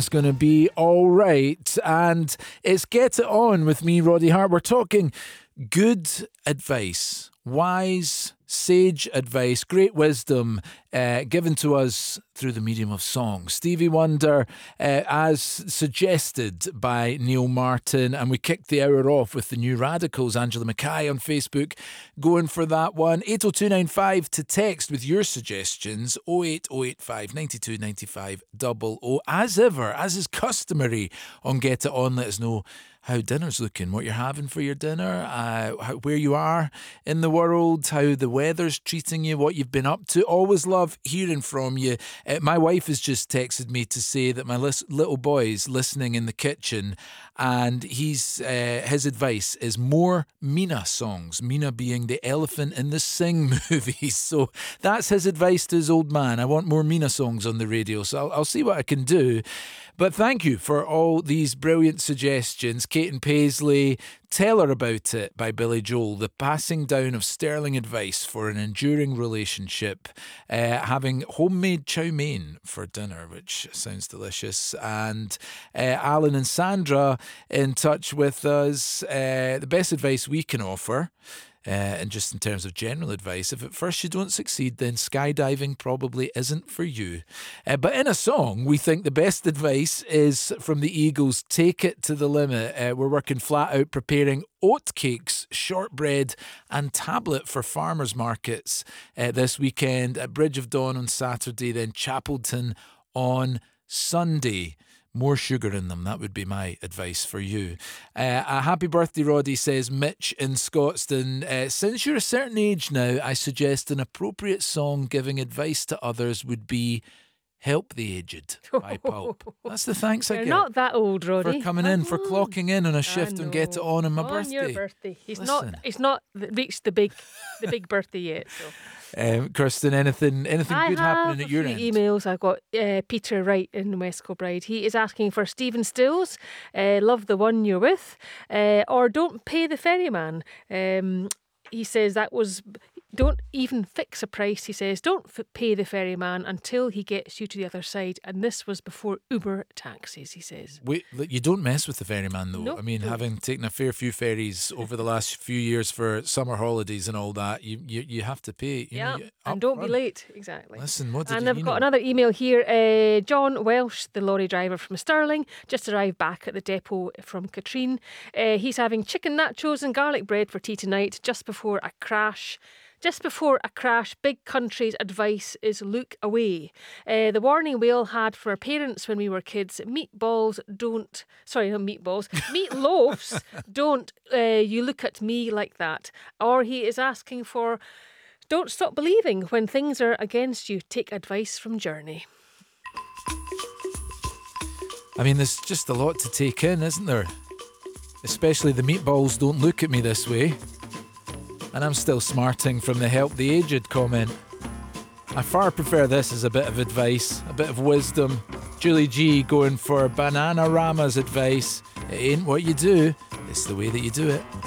all's going to be all right. And it's Get It On with me, Roddy Hart. We're talking good advice, wise, sage advice, great wisdom given to us through the medium of song. Stevie Wonder, as suggested by Neil Martin, and we kicked the hour off with the New Radicals. Angela Mackay on Facebook going for that one. 80295 to text with your suggestions. 08085 92 95 00. As ever, as is customary on Get It On, let us know how dinner's looking, what you're having for your dinner, where you are in the world, how the weather's treating you, what you've been up to. Always love hearing from you. My wife has just texted me to say that my little boy's listening in the kitchen, and his advice is more Mina songs, Mina being the elephant in the Sing movies. So that's his advice to his old man. I want more Mina songs on the radio, so I'll see what I can do. But thank you for all these brilliant suggestions. Kate and Paisley, Tell Her About It by Billy Joel, the passing down of sterling advice for an enduring relationship, having homemade chow mein for dinner, which sounds delicious, and Alan and Sandra in touch with us. The best advice we can offer, and just in terms of general advice, if at first you don't succeed, then skydiving probably isn't for you. But in a song, we think the best advice is from the Eagles, Take It to the Limit. We're working flat out preparing oatcakes, shortbread and tablet for farmers markets this weekend at Bridge of Dawn on Saturday, then Chapelton on Sunday. More sugar in them, that would be my advice for you. A happy birthday, Roddy, says Mitch in Scotstoun. Since you're a certain age now, I suggest an appropriate song giving advice to others would be Help the Aged by Pulp. That's the thanks I get. You're not that old, Roddy. For coming in, for clocking in on a shift and Get It On my birthday. On your birthday. He's not reached the big birthday yet. So. Kirsten, anything good happening at your end? Emails. I've got Peter Wright in West Kilbride. He is asking for Stephen Stills, Love the One You're With, or Don't Pay the Ferryman. He says that was... Don't even fix a price, he says. Don't pay the ferryman until he gets you to the other side. And this was before Uber taxis, he says. Wait, you don't mess with the ferryman, though. Nope, I mean, having taken a fair few ferries over the last few years for summer holidays and all that, you have to pay. And don't be late. Exactly. Listen, what did and I've got another email here. John Welsh, the lorry driver from Stirling, just arrived back at the depot from Katrine. He's having chicken nachos and garlic bread for tea tonight, just before a crash. Just before a crash, Big Country's advice is look away. The warning we all had for our parents when we were kids, meatloaves, don't you look at me like that. Or he is asking for, don't stop believing when things are against you. Take advice from Journey. I mean, there's just a lot to take in, isn't there? Especially the meatballs don't look at me this way. And I'm still smarting from the Help the Aged comment. I far prefer this as a bit of advice, a bit of wisdom. Julie G going for Bananarama's advice. It ain't what you do, it's the way that you do it.